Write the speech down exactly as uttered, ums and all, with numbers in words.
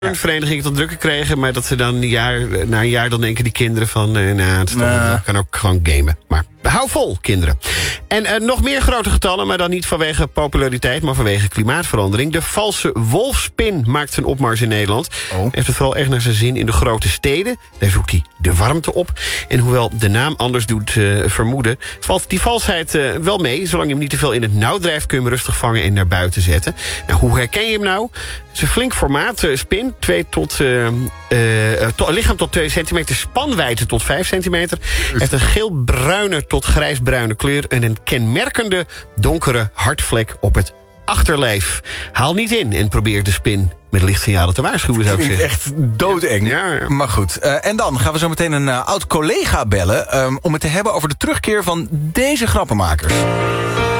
Een vereniging tot drukken kregen, maar dat ze dan een jaar, na een jaar dan denken die kinderen van... Uh, nou, het is toch, Uh. kan ook gewoon gamen. Maar hou vol, kinderen. En uh, nog meer grote getallen, maar dan niet vanwege populariteit... maar vanwege klimaatverandering. De valse wolfspin maakt zijn opmars in Nederland. Oh. Heeft het vooral echt naar zijn zin in de grote steden. Daar zoekt hij de warmte op. En hoewel de naam anders doet uh, vermoeden... valt die valsheid uh, wel mee. Zolang je hem niet te veel in het nauw drijft... kun je hem rustig vangen en naar buiten zetten. Nou, hoe herken je hem nou? Het is een flink formaat, uh, spin. Twee tot, uh, uh, to, lichaam tot twee centimeter, spanwijdte tot vijf centimeter. Heeft een geel-bruine tot grijsbruine kleur... en een kenmerkende donkere hartvlek op het achterlijf. Haal niet in en probeer de spin met lichtsignalen te waarschuwen, zou ik zeggen. Echt doodeng. Ja, ja. Maar goed. Uh, en dan gaan we zo meteen een uh, oud collega bellen... Um, om het te hebben over de terugkeer van deze grappenmakers.